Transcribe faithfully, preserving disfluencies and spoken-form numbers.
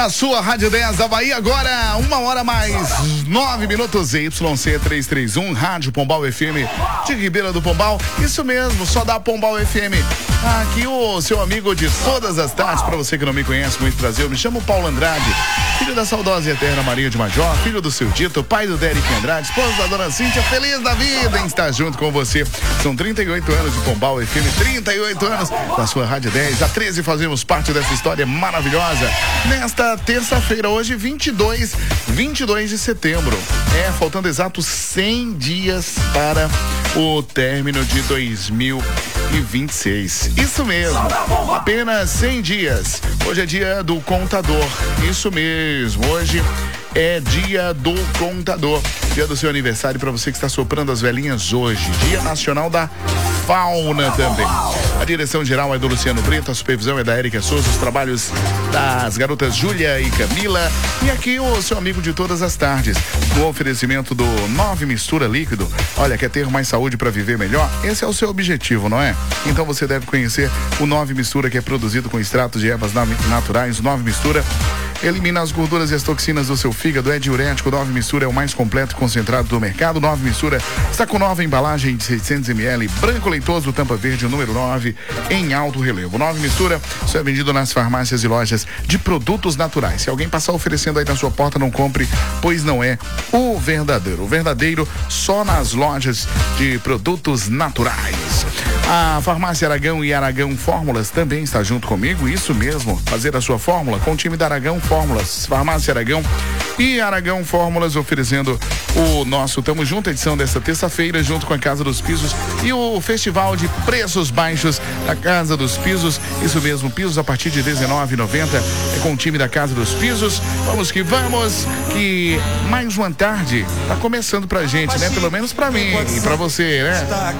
Na sua Rádio dez da Bahia, agora uma hora mais nove minutos, Y C trezentos e trinta e um, Rádio Pombal F M de Ribeira do Pombal. Isso mesmo, só dá Pombal F M. Aqui o seu amigo de todas as tardes, para você que não me conhece, muito prazer, eu me chamo Paulo Andrade, filho da saudosa e eterna Maria de Major, filho do seu Dito, pai do Derek Andrade, esposa da dona Cíntia, feliz da vida em estar junto com você. São trinta e oito anos de Pombal F M, trinta e oito anos da sua Rádio dez. Há treze fazemos parte dessa história maravilhosa. Nesta terça-feira, hoje, vinte e dois, vinte e dois de setembro. É, faltando exatos cem dias para o término de dois mil e vinte e seis. Isso mesmo, apenas cem dias. Hoje é dia do contador. Isso mesmo, hoje é dia do contador. Dia do seu aniversário para você que está soprando as velhinhas hoje. Dia nacional da fauna também. A direção geral é do Luciano Brito, a supervisão é da Érica Souza, os trabalhos das garotas Júlia e Camila. E aqui o seu amigo de todas as tardes, o oferecimento do Nove Mistura Líquido. Olha, quer ter mais saúde para viver melhor? Esse é o seu objetivo, não é? Então você deve conhecer o Nove Mistura, que é produzido com extratos de ervas naturais. O Nove Mistura elimina as gorduras e as toxinas do seu fígado, é diurético. O Nove Mistura é o mais completo e concentrado do mercado. O Nove Mistura está com nova embalagem de seiscentos mililitros, branco leitoso, tampa verde, número nove, em alto relevo. O Nove Mistura só é vendido nas farmácias e lojas de produtos naturais. Se alguém passar oferecendo aí na sua porta, não compre, pois não é o verdadeiro. O verdadeiro só nas lojas de produtos naturais. A Farmácia Aragão e Aragão Fórmulas também está junto comigo, isso mesmo, fazer a sua fórmula com o time da Aragão Fórmulas. Farmácia Aragão e Aragão Fórmulas oferecendo o nosso Tamo Junto, edição desta terça-feira, junto com a Casa dos Pisos e o Festival de Preços Baixos da Casa dos Pisos. Isso mesmo, pisos a partir de dezenove reais e noventa centavos, é com o time da Casa dos Pisos. Vamos que vamos, que mais uma tarde tá começando pra gente, né? Pelo menos pra mim e pra você, né?